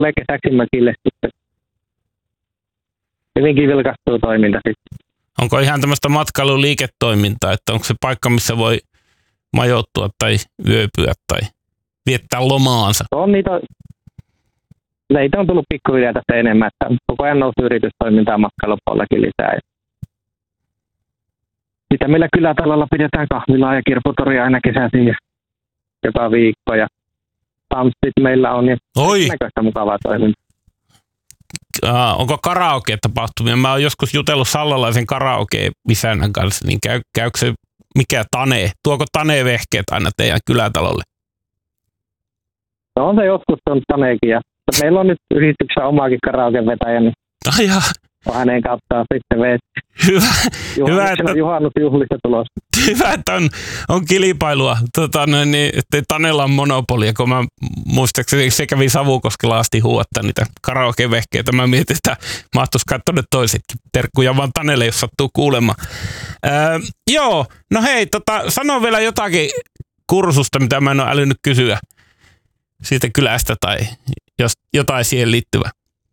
tulee kesäksi mökille sitten. Hyvinkin vilkastuu toiminta sitten. Onko ihan tämmöistä matkailuliiketoimintaa, että onko se paikka, missä voi majoittua tai yöpyä tai viettää lomaansa? On niitä on tullut pikkuhiljaa tästä enemmän, että koko ajan nousi yritystoimintaa matkailupuolellakin lisää. Sitä meillä kylätalolla pidetään kahvilaa ja kirpputoria aina kesäisin ja joka viikko ja tanssit meillä on ja näköistä mukavaa toimintaa. Onko karaoke-tapahtumia? Mä oon joskus jutellut sallalaisen karaoke-isännän kanssa, niin käykö se mikä Tane? Tuoko Tane-vehkeet aina teidän kylätalolle? No on se joskus on Taneekin ja meillä on nyt yhdistyksessä omaakin karaoke-vetäjä, niin on hänen kauttaan sitten veetti. Hyvä, että juhannusjuhlista tulossa. Hyvä, että on kilpailua. Että Tanella on monopolia, kun mä muistaakseni se kävi Savukoskella asti huuattaa niitä karaoke-vehkeitä. Mä mietin, että mahtuisi katsoa toisetkin. Terkkuja vaan Tanelle, jos sattuu kuulemaan. Joo, no hei, sano vielä jotakin kursusta, mitä mä en ole älynyt kysyä siitä kylästä tai jos jotain siihen liittyvää.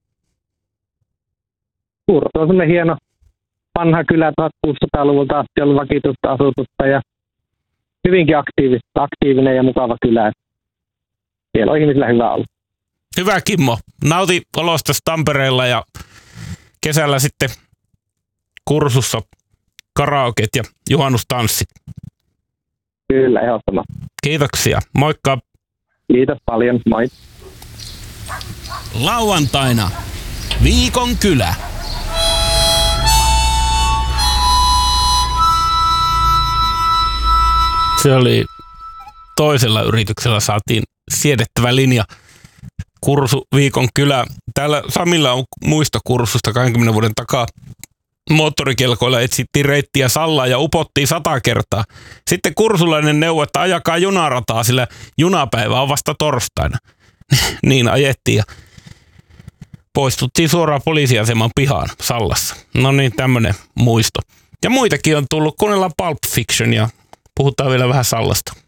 Kursu on semmoinen hieno vanha kylä 1600-luvulta asti ollut vakituista asutusta ja hyvinkin aktiivinen ja mukava kylä. Siellä on ihmisillä hyvä olla. Hyvä Kimmo. Nauti olosta Tampereella ja kesällä sitten kursussa karaoket ja juhannustanssit. Kyllä, ehdottomasti. Kiitoksia. Moikka. Kiitos paljon. Moi. Lauantaina Viikon kylä. Se oli toisella yrityksellä saatiin siedettävä linja. Kursu Viikon kylä. Täällä Samilla on muista kursusta 20 vuoden takaa. Moottorikelkoilla etsittiin reittiä Sallaa ja upottiin 100 kertaa. Sitten kursulainen neuvoi, että ajakaa junarataa, sillä junapäivä on vasta torstaina. Niin ajettiin ja poistuttiin suoraan poliisiaseman pihaan Sallassa. No niin, tämmönen muisto. Ja muitakin on tullut. Kuunnellaan Pulp Fiction ja puhutaan vielä vähän Sallasta.